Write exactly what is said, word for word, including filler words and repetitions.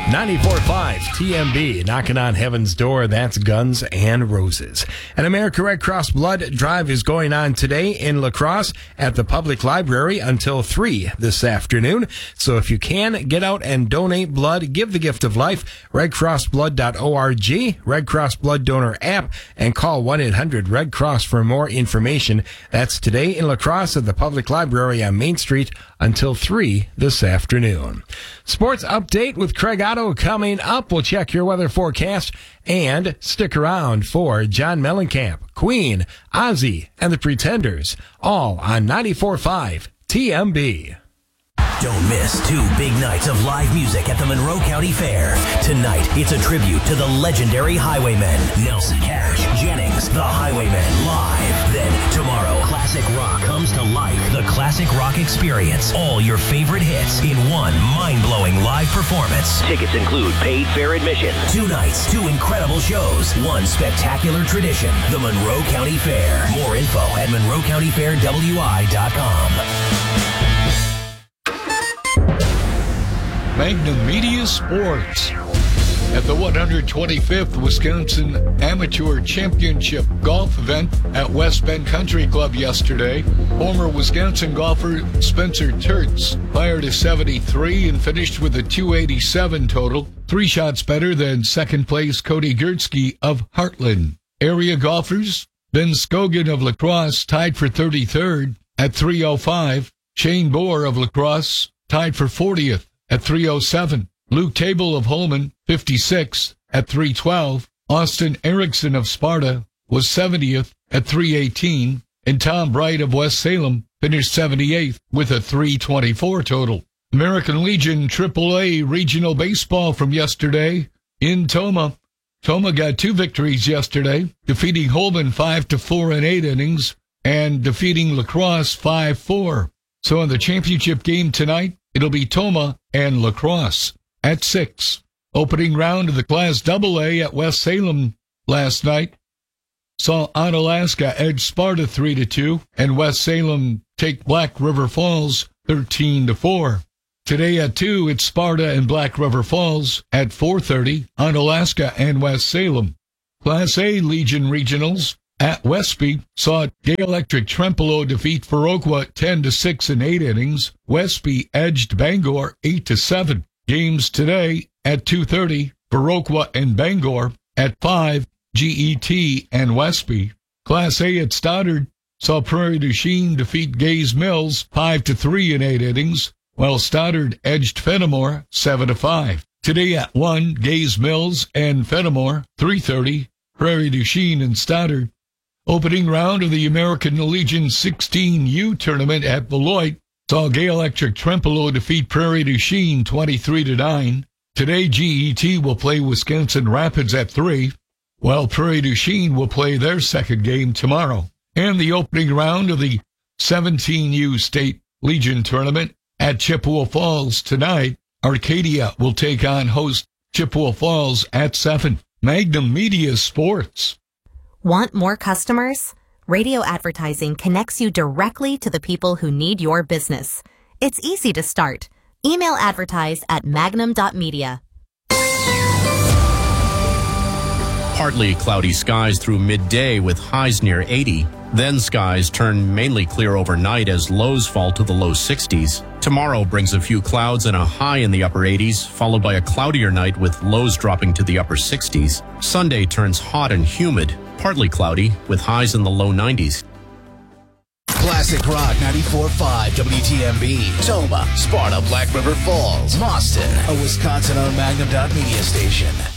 ninety-four point five T M B, knocking on heaven's door. That's Guns N' Roses. An American Red Cross blood drive is going on today in La Crosse at the public library until three this afternoon. So if you can, get out and donate blood, give the gift of life. red cross blood dot org, Red Cross Blood Donor app, and call one eight hundred red cross for more information. That's today in La Crosse at the public library on Main Street until three this afternoon. Sports update with Craig Otto coming up. We'll check your weather forecast and stick around for John Mellencamp, Queen, Ozzy, and the Pretenders, all on ninety-four point five T M B. Don't miss two big nights of live music at the Monroe County Fair. Tonight, it's a tribute to the legendary Highwaymen, Nelson Cash, Jennings, the Highwaymen, live. Then, tomorrow, classic rock comes to life. The Classic Rock Experience. All your favorite hits in one mind-blowing live performance. Tickets include paid fair admission. Two nights, two incredible shows, one spectacular tradition. The Monroe County Fair. More info at monroe county fair w i dot com. Magnum Media Sports. At the one hundred twenty-fifth Wisconsin Amateur Championship Golf event at West Bend Country Club yesterday, former Wisconsin golfer Spencer Tertz fired a seventy-three and finished with a two eighty-seven total, three shots better than second place Cody Gertzke of Heartland. Area golfers, Ben Scogan of La Crosse tied for thirty-third at three oh five, Shane Bohr of La Crosse tied for fortieth at three oh seven. Luke Table of Holman, fifty-sixth at three twelve. Austin Erickson of Sparta was seventieth at three eighteen. And Tom Bright of West Salem finished seventy-eighth with a three twenty-four total. American Legion triple A Regional Baseball from yesterday in Tomah. Tomah got two victories yesterday, defeating Holman five to four in eight innings and defeating La Crosse five four. So in the championship game tonight, it'll be Tomah and La Crosse at six. Opening round of the Class double A at West Salem last night saw Onalaska edge Sparta three to two and West Salem take Black River Falls thirteen to four. Today at two, it's Sparta and Black River Falls. At four thirty, Onalaska and West Salem. Class A Legion Regionals at Westby saw Gay Electric Trempealeau defeat Viroqua ten to six in eight innings. Westby edged Bangor eight to seven. Games today at two thirty, Viroqua and Bangor. At five, G E T and Westby. Class A at Stoddard saw Prairie du Chien defeat Gaze Mills five to three in eight innings, while Stoddard edged Fenimore seven to five. Today at one, Gaze Mills and Fenimore. three thirty, Prairie du Chien and Stoddard. Opening round of the American Legion sixteen U tournament at Beloit saw Gay Electric Trempealeau defeat Prairie du Chien twenty-three to nine. Today, G E T will play Wisconsin Rapids at three, while Prairie du Chien will play their second game tomorrow. And the opening round of the seventeen U State Legion tournament at Chippewa Falls tonight, Arcadia will take on host Chippewa Falls at seven. Magnum Media Sports. Want more customers? Radio advertising connects you directly to the people who need your business. It's easy to start. Email advertise at magnum dot media. Partly cloudy skies through midday with highs near eighty. Then skies turn mainly clear overnight as lows fall to the low sixties. Tomorrow brings a few clouds and a high in the upper eighties, followed by a cloudier night with lows dropping to the upper sixties. Sunday turns hot and humid, partly cloudy with highs in the low nineties. Classic Rock ninety-four point five W T M B. Tomah, Sparta, Black River Falls, Boston. A Wisconsin-owned Magnum dot media station.